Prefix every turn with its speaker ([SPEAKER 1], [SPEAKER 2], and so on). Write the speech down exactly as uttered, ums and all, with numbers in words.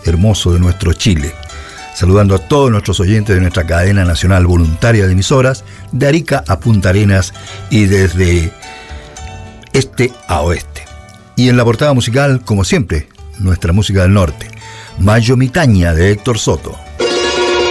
[SPEAKER 1] hermoso de nuestro Chile. Saludando a todos nuestros oyentes de nuestra cadena nacional voluntaria de emisoras, de Arica a Punta Arenas y desde este a oeste. Y en la portada musical, como siempre, nuestra música del norte, Mayo Mitaña de Héctor Soto.